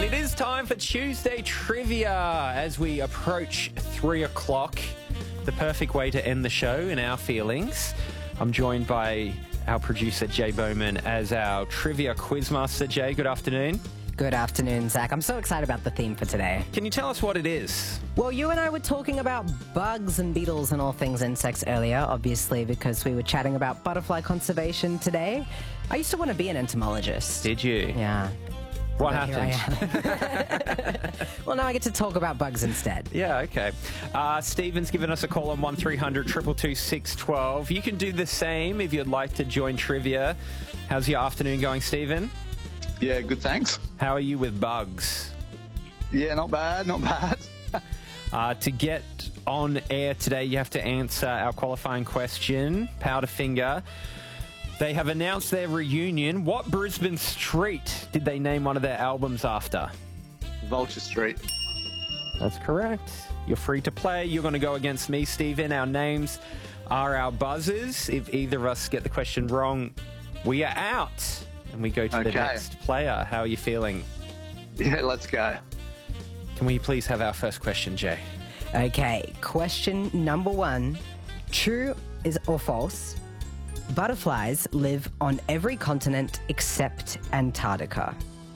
It is time for Tuesday Trivia as we approach 3 o'clock. The perfect way to end the show in our feelings. I'm joined by our producer, Jay Bowman, as our trivia quizmaster. Jay, good afternoon. Good afternoon, Zach. I'm so excited about the theme for today. Can you tell us what it is? Well, you and I were talking about bugs and beetles and all things insects earlier, obviously, because we were chatting about butterfly conservation today. I used to want to be an entomologist. Did you? Yeah. What But here I happened? am. Well, now I get to talk about bugs instead. Yeah, okay. Stephen's given us a call on 1300 222 612. You can do the same if you'd like to join trivia. How's your afternoon going, Stephen? Yeah, good, thanks. How are you with bugs? Yeah, not bad, not bad. To get on air today, you have to answer our qualifying question, Powderfinger. They have announced their reunion. What Brisbane street did they name one of their albums after? Vulture Street. That's correct. You're free to play. You're going to go against me, Stephen. Our names are our buzzers. If either of us get the question wrong, we are out. And we go to the next player. How are you feeling? Yeah, let's go. Can we please have our first question, Jay? Okay, question number 1. True is or false? Butterflies live on every continent except Antarctica.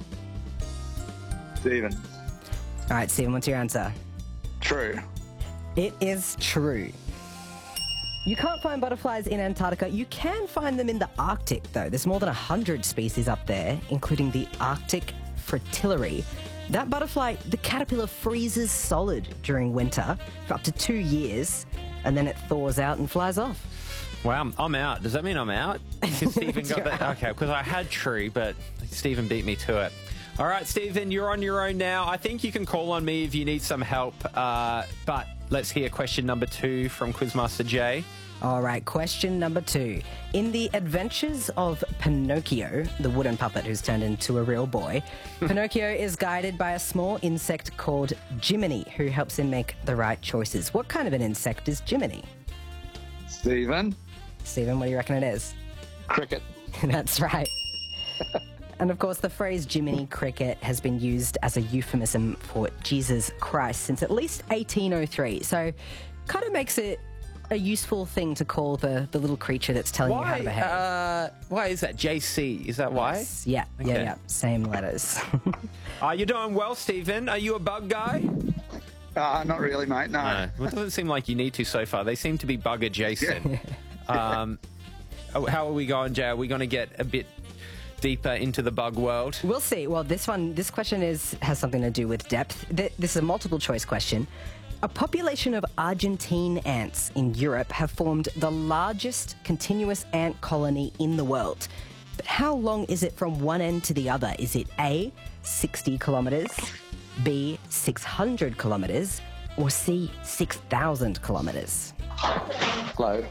Stephen. All right, Stephen, what's your answer? True. It is true. You can't find butterflies in Antarctica. You can find them in the Arctic, though. There's more than 100 species up there, including the Arctic fritillary. That butterfly, the caterpillar, freezes solid during winter for up to 2 years, and then it thaws out and flies off. Wow, I'm out. Does that mean I'm out? Because Stephen got that. Okay, because I had true, but Stephen beat me to it. All right, Stephen, you're on your own now. I think you can call on me if you need some help. But let's hear question number 2 from Quizmaster Jay. All right, question number 2. In The Adventures of Pinocchio, the wooden puppet who's turned into a real boy, Pinocchio is guided by a small insect called Jiminy, who helps him make the right choices. What kind of an insect is Jiminy? Stephen. Stephen, what do you reckon it is? Cricket. That's right. And of course, the phrase Jiminy Cricket has been used as a euphemism for Jesus Christ since at least 1803. So kind of makes it a useful thing to call the little creature that's telling you how to behave. Why is that? JC, is that why? Yes. Yeah, Okay. yeah. Same letters. You're doing well, Stephen. Are you a bug guy? Not really, mate, no. No. Well, it doesn't seem like you need to so far. They seem to be bug adjacent. How are we going, Jay? Are we going to get a bit deeper into the bug world? We'll see. Well, this question has something to do with depth. This is a multiple choice question. A population of Argentine ants in Europe have formed the largest continuous ant colony in the world. But how long is it from one end to the other? Is it A, 60 kilometres, B, 600 kilometres, or C, 6,000 kilometres? Hello.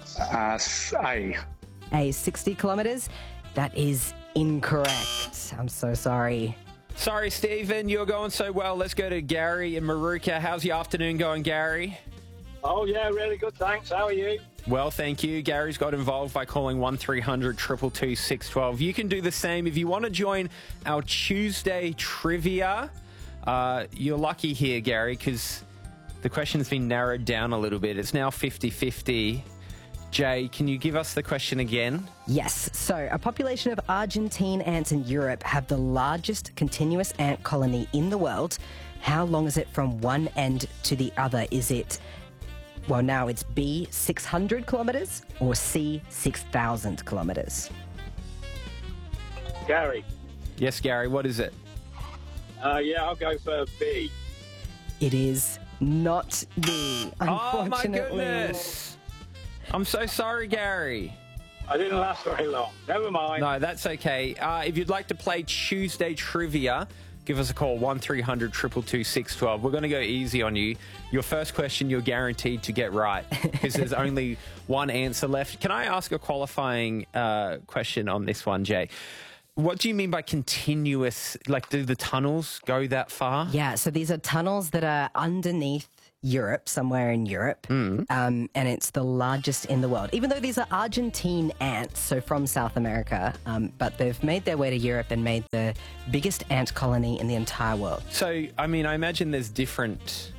A. A, 60 kilometres? That is incorrect. I'm so sorry. Sorry, Stephen. You're going so well. Let's go to Gary in Maruka. How's your afternoon going, Gary? Oh, yeah, really good, thanks. How are you? Well, thank you. Gary's got involved by calling 1300 222 612. You can do the same if you want to join our Tuesday trivia. You're lucky here, Gary, because the question's been narrowed down a little bit. It's now 50-50. Jay, can you give us the question again? Yes. So, a population of Argentine ants in Europe have the largest continuous ant colony in the world. How long is it from one end to the other? Is it, well, now it's B, 600 kilometres, or C, 6,000 kilometres? Gary. Yes, Gary, what is it? Yeah, I'll go for B. It is not B, Oh, my unfortunately. goodness. I'm so sorry, Gary. I didn't last very long. Never mind. No, that's okay. If you'd like to play Tuesday Trivia, give us a call, 1300 222 612. We're going to go easy on you. Your first question, you're guaranteed to get right because there's only one answer left. Can I ask a qualifying question on this one, Jay? What do you mean by continuous? Like, do the tunnels go that far? Yeah, so these are tunnels that are underneath Europe, somewhere in Europe, and it's the largest in the world. Even though these are Argentine ants, so from South America, but they've made their way to Europe and made the biggest ant colony in the entire world. So, I mean, I imagine there's different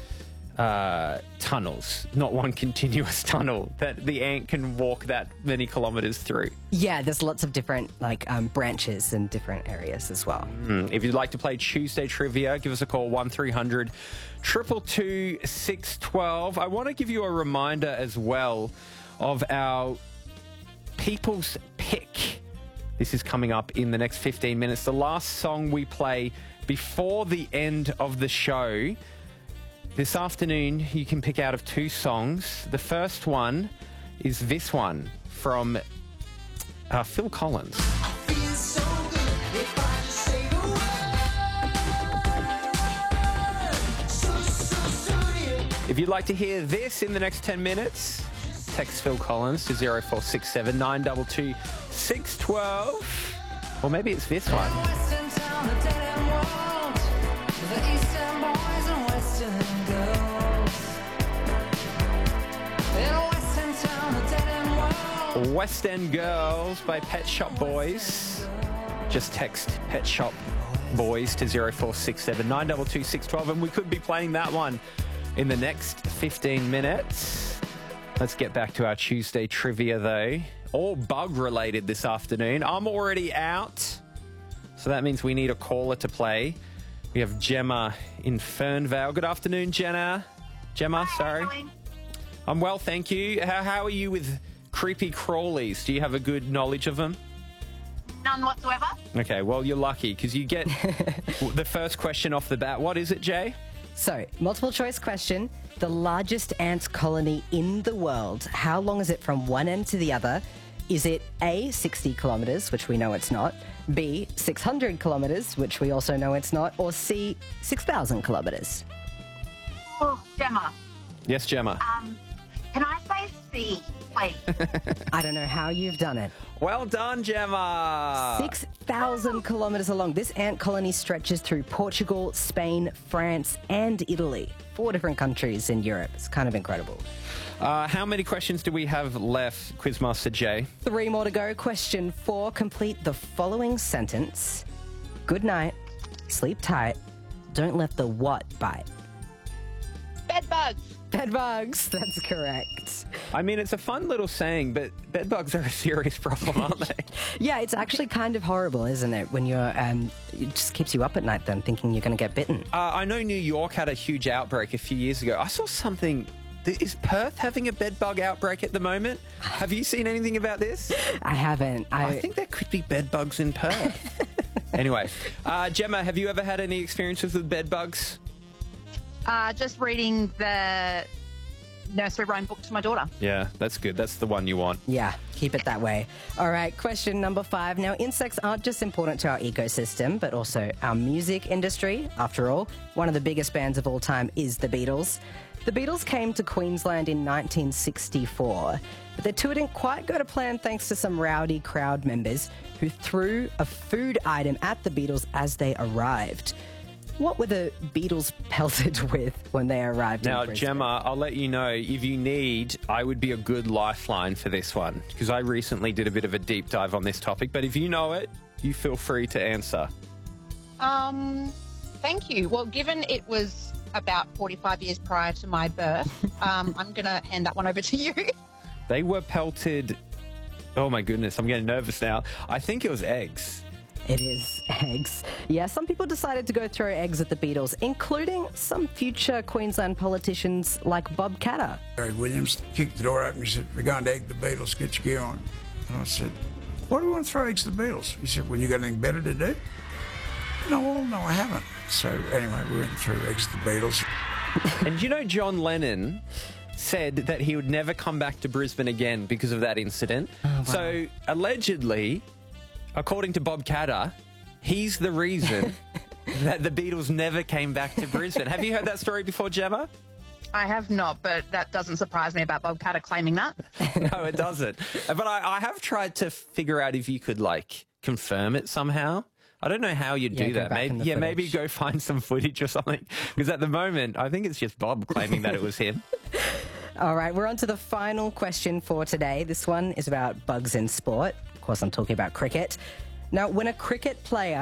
tunnels, not one continuous tunnel that the ant can walk that many kilometres through. Yeah, there's lots of different branches in different areas as well. If you'd like to play Tuesday Trivia, give us a call, 1300 222 612. I want to give you a reminder as well of our People's Pick. This is coming up in the next 15 minutes. The last song we play before the end of the show. This afternoon, you can pick out of two songs. The first one is this one from Phil Collins. If you'd like to hear this in the next 10 minutes, text Phil Collins to 0467 922 612. Or maybe it's this one. West End Girls by Pet Shop Boys. Just text Pet Shop Boys to 0467 922 612, and we could be playing that one in the next 15 minutes. Let's get back to our Tuesday trivia, though. All bug related this afternoon. I'm already out, so that means we need a caller to play. We have Gemma in Fernvale. Good afternoon, Gemma. Sorry. I'm well, thank you. How are you with creepy crawlies? Do you have a good knowledge of them? None whatsoever. Okay, well, you're lucky because you get the first question off the bat. What is it, Jay? So, multiple choice question. The largest ant colony in the world. How long is it from one end to the other? Is it A, 60 kilometres, which we know it's not, B, 600 kilometres, which we also know it's not, or C, 6,000 kilometres? Oh, Gemma. Yes, Gemma. Can I say C, please? I don't know how you've done it. Well done, Gemma. 6,000 kilometres long. This ant colony stretches through Portugal, Spain, France, and Italy. 4 different countries in Europe. It's kind of incredible. How many questions do we have left, Quizmaster Jay? 3 more to go. Question 4. Complete the following sentence. Good night. Sleep tight. Don't let the what bite. Bed bugs. Bed bugs. That's correct. I mean, it's a fun little saying, but bed bugs are a serious problem, aren't they? Yeah, it's actually kind of horrible, isn't it? When you're, it just keeps you up at night then, thinking you're going to get bitten. I know New York had a huge outbreak a few years ago. I saw something. Is Perth having a bed bug outbreak at the moment? Have you seen anything about this? I haven't. I think there could be bed bugs in Perth. Anyway, Gemma, have you ever had any experiences with bed bugs? Just reading the nursery rhyme book to my daughter. Yeah, that's good. That's the one you want. Yeah, keep it that way. All right, question number 5. Now, insects aren't just important to our ecosystem, but also our music industry. After all, one of the biggest bands of all time is the Beatles. The Beatles came to Queensland in 1964, but their tour didn't quite go to plan thanks to some rowdy crowd members who threw a food item at the Beatles as they arrived. What were the Beatles pelted with when they arrived in Brisbane? Now, Gemma, I'll let you know, if you need, I would be a good lifeline for this one, because I recently did a bit of a deep dive on this topic, but if you know it, you feel free to answer. Thank you. Well, given it was about 45 years prior to my birth, I'm going to hand that one over to you. They were pelted... Oh, my goodness, I'm getting nervous now. I think it was eggs. It is eggs. Yeah, some people decided to go throw eggs at the Beatles, including some future Queensland politicians like Bob Catter. Gary Williams kicked the door open. He said, "We're going to egg the Beatles. Get your gear on." And I said, "Why do we want to throw eggs at the Beatles?" He said, "Well, you got anything better to do?" No, I haven't. So anyway, we went and threw eggs at the Beatles. And you know, John Lennon said that he would never come back to Brisbane again because of that incident. Oh, wow. So allegedly, according to Bob Catter, he's the reason that the Beatles never came back to Brisbane. Have you heard that story before, Gemma? I have not, but that doesn't surprise me about Bob Catter claiming that. No, it doesn't. But I have tried to figure out if you could, like, confirm it somehow. I don't know how you'd Yeah, do go that. back in Maybe, the maybe footage. go find some footage or something. Because at the moment, I think it's just Bob claiming that it was him. All right, we're on to the final question for today. This one is about bugs in sport. Of course, I'm talking about cricket. Now, when a cricket player